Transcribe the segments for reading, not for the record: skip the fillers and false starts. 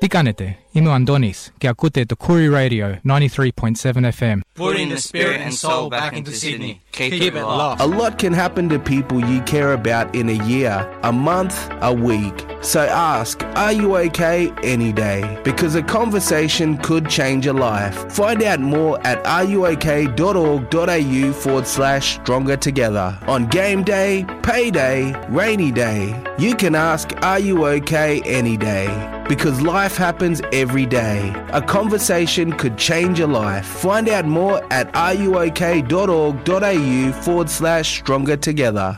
Tikanete, Imu Andonis, kia kute to Kuri Radio 93.7 FM. Putting the spirit and soul back into Sydney. Keep it locked. A lot can happen to people you care about in a year, a month, a week. So ask, are you okay any day? Because a conversation could change a life. Find out more at areyook.org.au/stronger together. On game day, payday, rainy day, you can ask, are you okay any day? Because life happens every day. A conversation could change a life. Find out more at areyook.org.au/stronger together.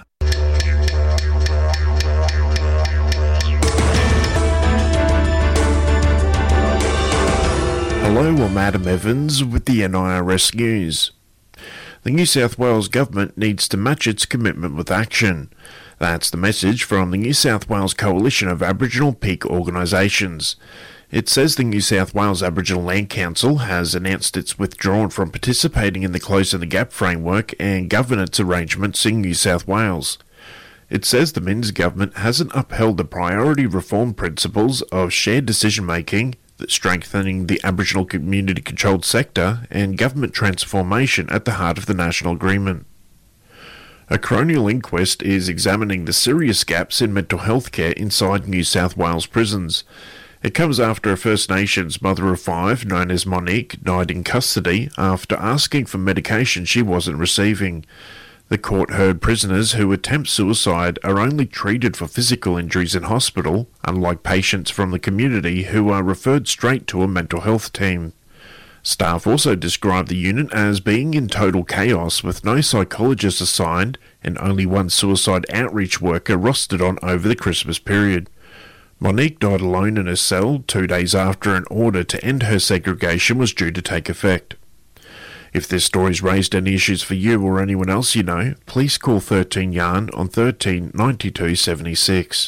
Hello, I'm Adam Evans with the NIRS News. The New South Wales Government needs to match its commitment with action. That's the message from the New South Wales Coalition of Aboriginal Peak Organisations. It says the New South Wales Aboriginal Land Council has announced it's withdrawn from participating in the Closing the Gap framework and governance arrangements in New South Wales. It says the Minns government hasn't upheld the priority reform principles of shared decision-making, strengthening the Aboriginal community-controlled sector, and government transformation at the heart of the National Agreement. A coronial inquest is examining the serious gaps in mental health care inside New South Wales prisons. It comes after a First Nations mother of 5, known as Monique, died in custody after asking for medication she wasn't receiving. The court heard prisoners who attempt suicide are only treated for physical injuries in hospital, unlike patients from the community who are referred straight to a mental health team. Staff also described the unit as being in total chaos with no psychologist assigned and only one suicide outreach worker rostered on over the Christmas period. Monique died alone in her cell 2 days after an order to end her segregation was due to take effect. If this story's raised any issues for you or anyone else you know, please call 13 Yarn on 13 92 76.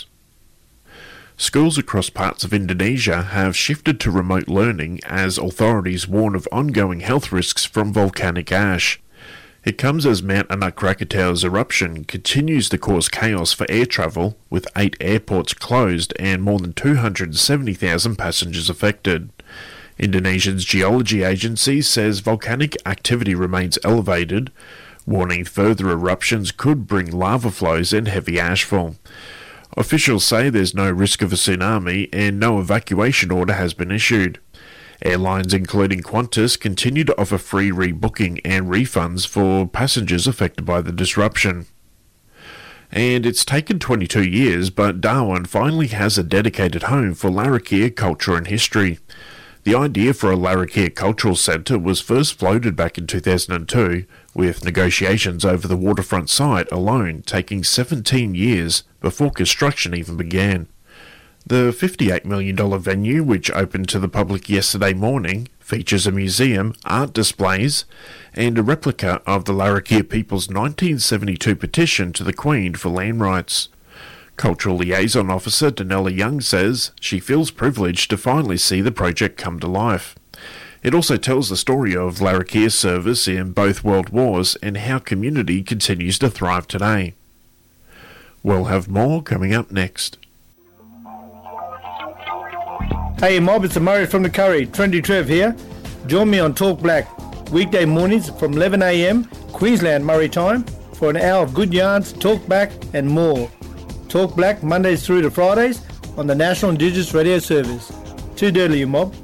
Schools across parts of Indonesia have shifted to remote learning as authorities warn of ongoing health risks from volcanic ash. It comes as Mount Anak Krakatau's eruption continues to cause chaos for air travel, with 8 airports closed and more than 270,000 passengers affected. Indonesia's geology agency says volcanic activity remains elevated, warning further eruptions could bring lava flows and heavy ashfall. Officials say there's no risk of a tsunami and no evacuation order has been issued. Airlines including Qantas continue to offer free rebooking and refunds for passengers affected by the disruption. And it's taken 22 years, but Darwin finally has a dedicated home for Larrakia culture and history. The idea for a Larrakia Cultural Centre was first floated back in 2002, with negotiations over the waterfront site alone taking 17 years before construction even began. The $58 million venue, which opened to the public yesterday morning, features a museum, art displays, and a replica of the Larrakia people's 1972 petition to the Queen for land rights. Cultural Liaison Officer Danella Young says she feels privileged to finally see the project come to life. It also tells the story of Larrakia's service in both World Wars and how community continues to thrive today. We'll have more coming up next. Hey mob, it's Murray from the Curry, Trendy Trev here. Join me on Talk Black, weekday mornings from 11 a.m, Queensland Murray time, for an hour of good yarns, talk back and more. Talk Black Mondays through to Fridays on the National Indigenous Radio Service. Too dirty, you mob.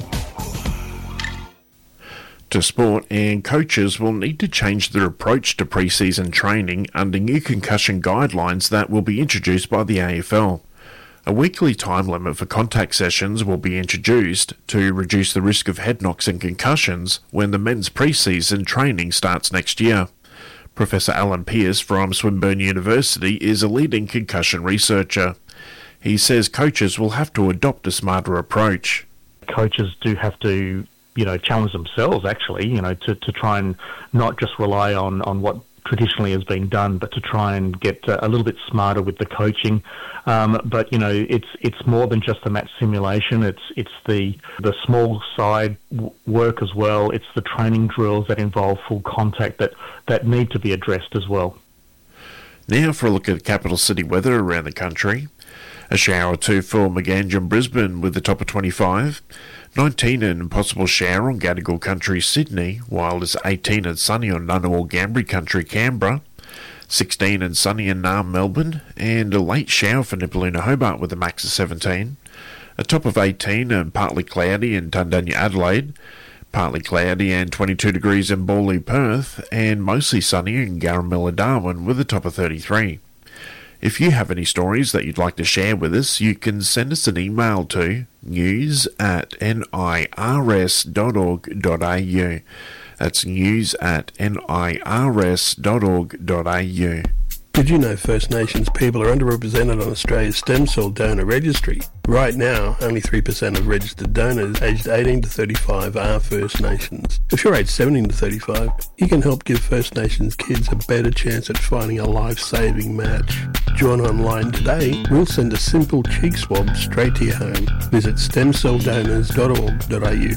To sport, and coaches will need to change their approach to pre-season training under new concussion guidelines that will be introduced by the AFL. A weekly time limit for contact sessions will be introduced to reduce the risk of head knocks and concussions when the men's pre-season training starts next year. Professor Alan Pearce from Swinburne University is a leading concussion researcher. He says coaches will have to adopt a smarter approach. Coaches do have to, challenge themselves actually, to try and not just rely on what traditionally has been done, but to try and get a little bit smarter with the coaching. But it's more than just the match simulation. It's the small side work as well. It's the training drills that involve full contact that need to be addressed as well. Now for a look at capital city weather around the country. A shower or two for Maganj and Brisbane with a top of 25. 19 and possible shower on Gadigal Country, Sydney, while it's 18 and sunny on Ngunnawal Gambri Country, Canberra. 16 and sunny in Naarm, Melbourne, and a late shower for Nipaluna, Hobart with a max of 17. A top of 18 and partly cloudy in Tundanya, Adelaide. Partly cloudy and 22 degrees in Bawley, Perth, and mostly sunny in Garamilla, Darwin with a top of 33. If you have any stories that you'd like to share with us, you can send us an email to news@nirs.org.au. That's news@nirs.org.au. Did you know First Nations people are underrepresented on Australia's stem cell donor registry? Right now, only 3% of registered donors aged 18 to 35 are First Nations. If you're aged 17 to 35, you can help give First Nations kids a better chance at finding a life-saving match. Join online today. We'll send a simple cheek swab straight to your home. Visit stemcelldonors.org.au.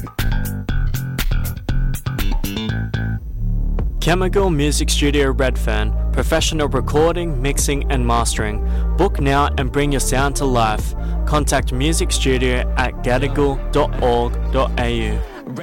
Chemical Music Studio Redfern. Professional recording, mixing and mastering. Book now and bring your sound to life. Contact Music Studio at gadigal.org.au.